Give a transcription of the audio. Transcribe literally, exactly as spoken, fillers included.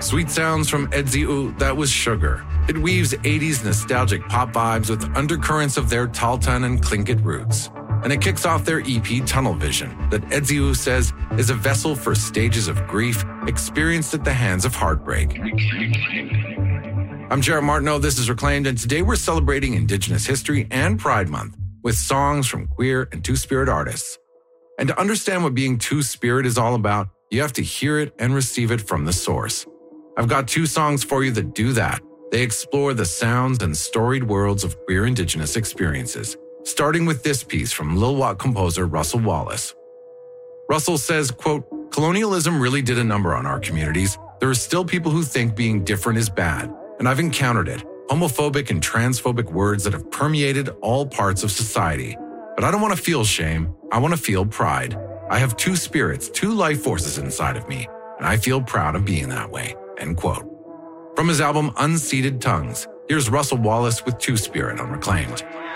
Sweet sounds from Edziu, that was Sugar. It weaves eighties nostalgic pop vibes with undercurrents of their Taltan and Tlingit roots. And it kicks off their E P Tunnel Vision, that Edziu says is a vessel for stages of grief experienced at the hands of heartbreak. I'm Jared Martineau, this is Reclaimed, and today we're celebrating Indigenous History and Pride Month with songs from queer and two-spirit artists. And to understand what being two-spirit is all about, you have to hear it and receive it from the source. I've got two songs for you that do that. They explore the sounds and storied worlds of queer Indigenous experiences, starting with this piece from Lil'wat composer Russell Wallace. Russell says, quote, "Colonialism really did a number on our communities. There are still people who think being different is bad, and I've encountered it, homophobic and transphobic words that have permeated all parts of society. But I don't want to feel shame, I want to feel pride. I have two spirits, two life forces inside of me, and I feel proud of being that way." End quote. From his album Unseated Tongues, here's Russell Wallace with Two Spirit on Reclaimed.